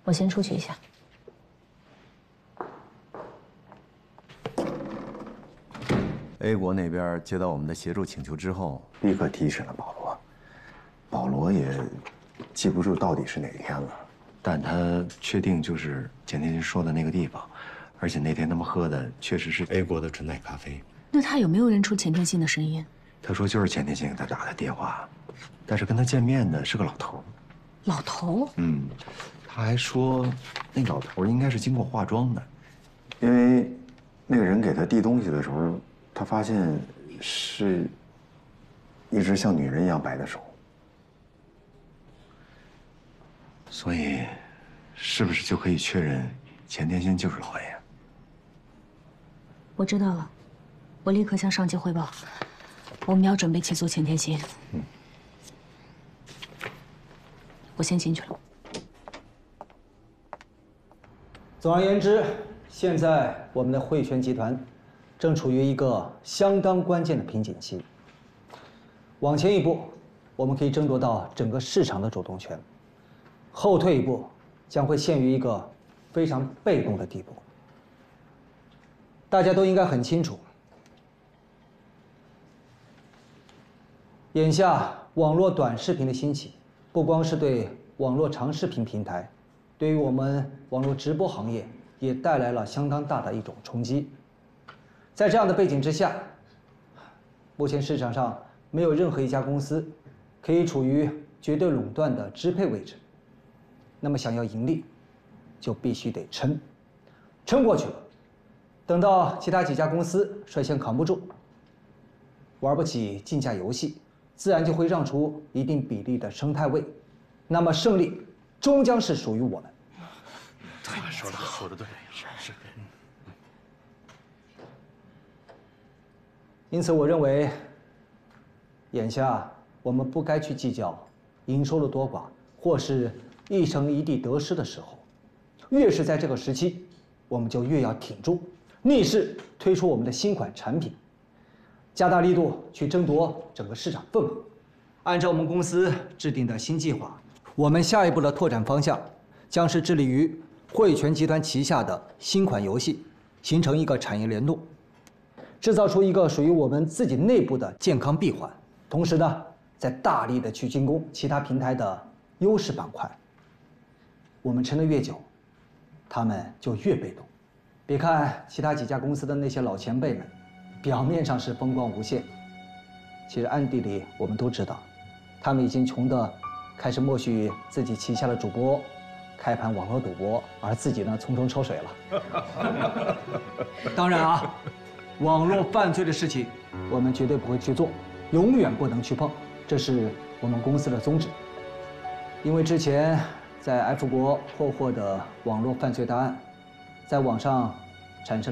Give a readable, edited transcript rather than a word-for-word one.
我先出去一下。 A 国那边接到我们的协助请求之后，立刻提审了保罗。保罗也记不住到底是哪天了，但他确定就是钱天星说的那个地方，而且那天他们喝的确实是 A 国的纯奶咖啡。 那他有没有认出钱天星的声音？ 他说就是钱天星给他打的电话，但是跟他见面的是个老头。 老头？ 嗯，他还说那老头应该是经过化妆的，因为那个人给他递东西的时候，他发现是一只像女人一样白的手。所以，是不是就可以确认钱天星就是老 A 啊？ 我知道了，我立刻向上级汇报。我们要准备起诉钱天星。嗯，我先进去了。 总而言之，现在我们的汇泉集团正处于一个相当关键的瓶颈期。往前一步，我们可以争夺到整个市场的主动权；后退一步，将会陷于一个非常被动的地步。大家都应该很清楚，眼下网络短视频的兴起，不光是对网络长视频平台，对于我们网络直播行业也带来了相当大的一种冲击。在这样的背景之下，目前市场上没有任何一家公司可以处于绝对垄断的支配位置。那么想要盈利，就必须得撑，撑过去了，等到其他几家公司率先扛不住，玩不起竞价游戏，自然就会让出一定比例的生态位，那么胜利终将是属于我们。 对，说的对，是。 因此，我认为，眼下我们不该去计较营收的多寡，或是一城一地得失的时候，越是在这个时期，我们就越要挺住，逆势推出我们的新款产品，加大力度去争夺整个市场份额。按照我们公司制定的新计划，我们下一步的拓展方向将是致力于汇泉集团旗下的新款游戏，形成一个产业联动，制造出一个属于我们自己内部的健康闭环。同时呢，再大力的去进攻其他平台的优势板块。我们撑得越久，他们就越被动。别看其他几家公司的那些老前辈们，表面上是风光无限，其实暗地里我们都知道，他们已经穷得开始默许自己旗下的主播开盘网络赌博，而自己呢从中抽水了。当然啊，网络犯罪的事情我们绝对不会去做，永远不能去碰，这是我们公司的宗旨。因为之前在 F 国破获的网络犯罪大案，在网上产生